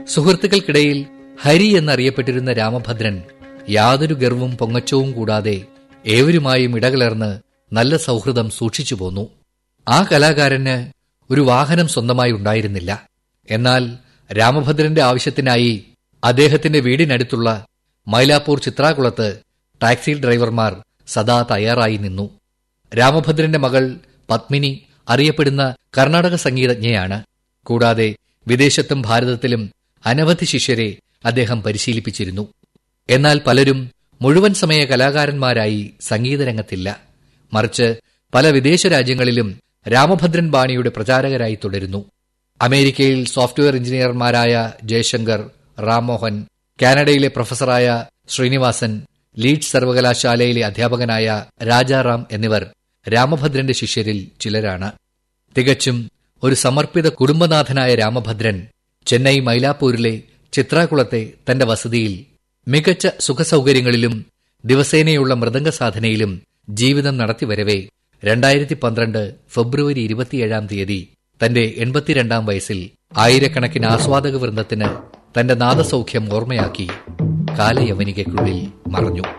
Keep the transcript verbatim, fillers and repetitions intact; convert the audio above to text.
സുഹൃത്തുക്കൾക്കിടയിൽ ഹരി എന്നറിയപ്പെട്ടിരുന്ന രാമഭദ്രൻ യാതൊരു ഗർവും പൊങ്ങച്ചവും കൂടാതെ ഏവരുമായും ഇടകലർന്ന് നല്ല സൗഹൃദം സൂക്ഷിച്ചു പോന്നു. ആ കലാകാരന് ഒരു വാഹനം സ്വന്തമായി ഉണ്ടായിരുന്നില്ല. എന്നാൽ രാമഭദ്രന്റെ ആവശ്യത്തിനായി അദ്ദേഹത്തിന്റെ വീടിനടുത്തുള്ള മൈലാപ്പൂർ ചിത്രാകുളത്ത് ടാക്സി ഡ്രൈവർമാർ സദാ തയ്യാറായി നിന്നു. രാമഭദ്രന്റെ മകൾ പത്മിനി അറിയപ്പെടുന്ന കർണാടക സംഗീതജ്ഞയാണ്. കൂടാതെ വിദേശത്തും ഭാരതത്തിലും അനവധി ശിഷ്യരെ അദ്ദേഹം പരിശീലിപ്പിച്ചിരുന്നു. എന്നാൽ പലരും മുഴുവൻ സമയ കലാകാരന്മാരായി സംഗീതരംഗത്തില്ല. മറിച്ച് പല വിദേശ രാജ്യങ്ങളിലും രാമഭദ്രൻ ബാണിയുടെ പ്രചാരകരായി തുടരുന്നു. അമേരിക്കയിൽ സോഫ്റ്റ്വെയർ എഞ്ചിനീയർമാരായ ജയശങ്കർ, റാംമോഹൻ, കാനഡയിലെ പ്രൊഫസറായ ശ്രീനിവാസൻ, ലീഡ്സ് സർവകലാശാലയിലെ അധ്യാപകനായ രാജാറാം എന്നിവർ രാമഭദ്രന്റെ ശിഷ്യരിൽ ചിലരാണ്. തികച്ചും ഒരു സമർപ്പിത കുടുംബനാഥനായ രാമഭദ്രൻ ചെന്നൈ മൈലാപ്പൂരിലെ ചിത്രാകുളത്തെ തന്റെ വസതിയിൽ മികച്ച സുഖസൌകര്യങ്ങളിലും ദിവസേനയുള്ള മൃദംഗ സാധനയിലും ജീവിതം നടത്തിവരവെ രണ്ടായിരത്തി പന്ത്രണ്ട് ഫെബ്രുവരി ഇരുപത്തിയേഴാം തീയതി തന്റെ എൺപത്തിരണ്ടാം വയസ്സിൽ ആയിരക്കണക്കിന് ആസ്വാദക വൃന്ദത്തിന് തന്റെ നാദസൗഖ്യം ഓർമ്മയാക്കി കാലയവനികയ്ക്കുള്ളിൽ മറഞ്ഞു.